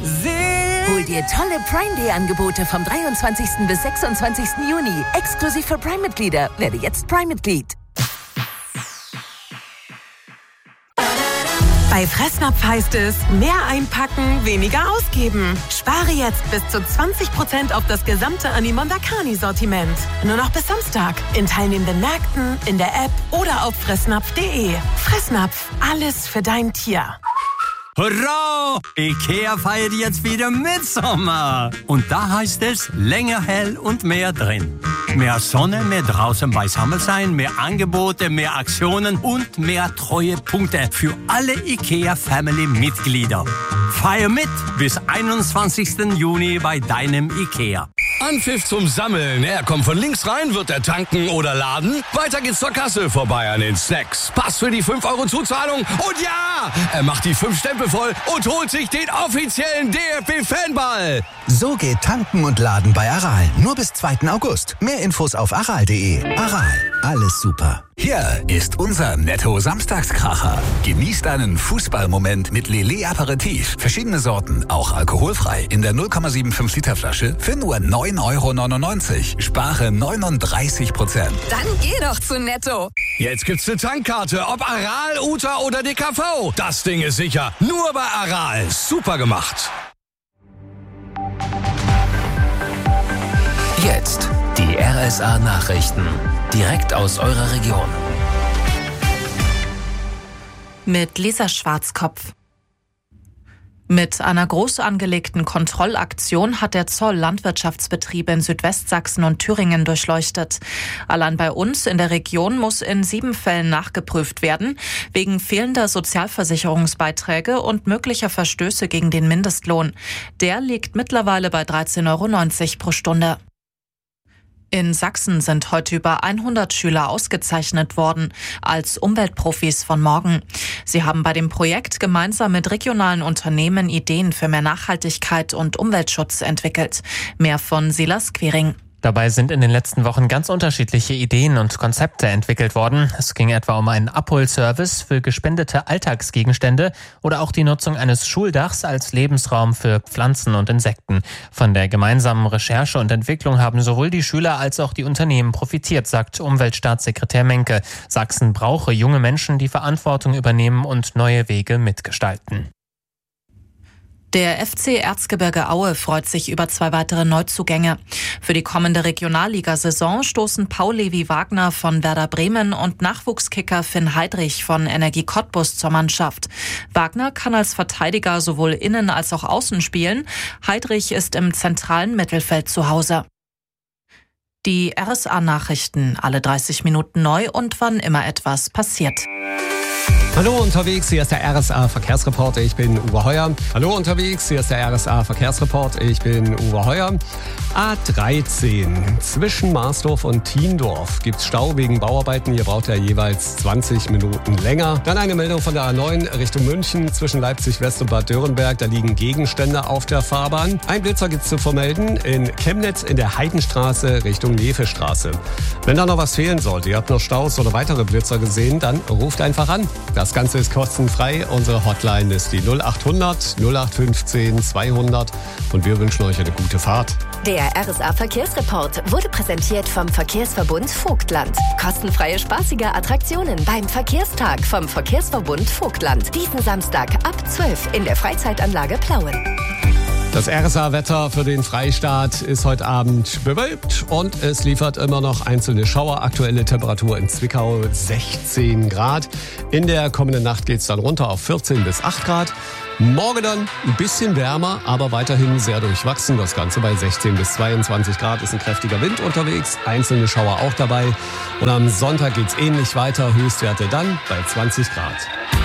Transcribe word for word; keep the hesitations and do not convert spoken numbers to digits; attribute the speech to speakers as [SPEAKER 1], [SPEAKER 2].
[SPEAKER 1] Hol dir tolle Prime Day Angebote vom dreiundzwanzigsten bis sechsundzwanzigsten Juni. Exklusiv für Prime-Mitglieder. Werde jetzt Prime-Mitglied.
[SPEAKER 2] Bei Fressnapf heißt es, mehr einpacken, weniger ausgeben. Spare jetzt bis zu zwanzig Prozent auf das gesamte Animonda Carni-Sortiment. Nur noch bis Samstag. In teilnehmenden Märkten, in der App oder auf fressnapf punkt de. Fressnapf, alles für dein Tier.
[SPEAKER 3] Hurra! IKEA feiert jetzt wieder Mitsommer. Und da heißt es, länger hell und mehr drin. Mehr Sonne, mehr draußen beisammen sein, mehr Angebote, mehr Aktionen und mehr Treuepunkte für alle IKEA-Family-Mitglieder. Feier mit bis einundzwanzigsten Juni bei deinem IKEA.
[SPEAKER 4] Anpfiff zum Sammeln. Er kommt von links rein, wird er tanken oder laden. Weiter geht's zur Kasse, vorbei an den Snacks. Pass für die fünf Euro Zuzahlung. Und ja, er macht die fünf Stempel voll und holt sich den offiziellen D F B-Fanball.
[SPEAKER 5] So geht tanken und laden bei Aral. Nur bis zweiten August. Mehr Infos auf aral punkt de. Aral, alles super. Hier ist unser Netto-Samstagskracher. Genießt einen Fußballmoment mit Lillet Aperitif. Verschiedene Sorten, auch alkoholfrei. In der null Komma fünfundsiebzig Liter Flasche für nur neun Euro neunundneunzig. Spare neununddreißig Prozent.
[SPEAKER 1] Dann geh doch zu Netto.
[SPEAKER 4] Jetzt gibt's eine Tankkarte, ob Aral, Uta oder D K V. Das Ding ist sicher. Nur bei Aral. Super gemacht.
[SPEAKER 6] Jetzt die R S A-Nachrichten. Direkt aus eurer Region.
[SPEAKER 7] Mit Lisa Schwarzkopf. Mit einer groß angelegten Kontrollaktion hat der Zoll Landwirtschaftsbetriebe in Südwestsachsen und Thüringen durchleuchtet. Allein bei uns in der Region muss in sieben Fällen nachgeprüft werden, wegen fehlender Sozialversicherungsbeiträge und möglicher Verstöße gegen den Mindestlohn. Der liegt mittlerweile bei dreizehn Euro neunzig pro Stunde. In Sachsen sind heute über hundert Schüler ausgezeichnet worden als Umweltprofis von morgen. Sie haben bei dem Projekt gemeinsam mit regionalen Unternehmen Ideen für mehr Nachhaltigkeit und Umweltschutz entwickelt. Mehr von Silas Quiring.
[SPEAKER 8] Dabei sind in den letzten Wochen ganz unterschiedliche Ideen und Konzepte entwickelt worden. Es ging etwa um einen Abholservice für gespendete Alltagsgegenstände oder auch die Nutzung eines Schuldachs als Lebensraum für Pflanzen und Insekten. Von der gemeinsamen Recherche und Entwicklung haben sowohl die Schüler als auch die Unternehmen profitiert, sagt Umweltstaatssekretär Menke. Sachsen brauche junge Menschen, die Verantwortung übernehmen und neue Wege mitgestalten.
[SPEAKER 7] Der F C Erzgebirge Aue freut sich über zwei weitere Neuzugänge. Für die kommende Regionalligasaison stoßen Paul Levi Wagner von Werder Bremen und Nachwuchskicker Finn Heidrich von Energie Cottbus zur Mannschaft. Wagner kann als Verteidiger sowohl innen als auch außen spielen. Heidrich ist im zentralen Mittelfeld zu Hause. Die R S A-Nachrichten, alle dreißig Minuten neu und wann immer etwas passiert.
[SPEAKER 9] Hallo unterwegs, hier ist der R S A-Verkehrsreporter, ich bin Uwe Heuer. Hallo unterwegs, hier ist der R S A-Verkehrsreporter, ich bin Uwe Heuer. A dreizehn, zwischen Marsdorf und Thiendorf gibt's Stau wegen Bauarbeiten, hier braucht er jeweils zwanzig Minuten länger. Dann eine Meldung von der A neun Richtung München, zwischen Leipzig West und Bad Dürrenberg, da liegen Gegenstände auf der Fahrbahn. Ein Blitzer gibt's zu vermelden in Chemnitz in der Heidenstraße Richtung Nefestraße. Wenn da noch was fehlen sollte, ihr habt noch Staus oder weitere Blitzer gesehen, dann ruft einfach an. Das Ganze ist kostenfrei. Unsere Hotline ist die null acht hundert null acht fünfzehn zweihundert und wir wünschen euch eine gute Fahrt.
[SPEAKER 10] Der R S A-Verkehrsreport wurde präsentiert vom Verkehrsverbund Vogtland. Kostenfreie, spaßige Attraktionen beim Verkehrstag vom Verkehrsverbund Vogtland. Diesen Samstag ab zwölf in der Freizeitanlage Plauen.
[SPEAKER 9] Das R S A-Wetter für den Freistaat ist heute Abend bewölkt und es liefert immer noch einzelne Schauer. Aktuelle Temperatur in Zwickau sechzehn Grad. In der kommenden Nacht geht es dann runter auf vierzehn bis acht Grad. Morgen dann ein bisschen wärmer, aber weiterhin sehr durchwachsen. Das Ganze bei sechzehn bis zweiundzwanzig Grad ist ein kräftiger Wind unterwegs. Einzelne Schauer auch dabei. Und am Sonntag geht es ähnlich weiter. Höchstwerte dann bei zwanzig Grad.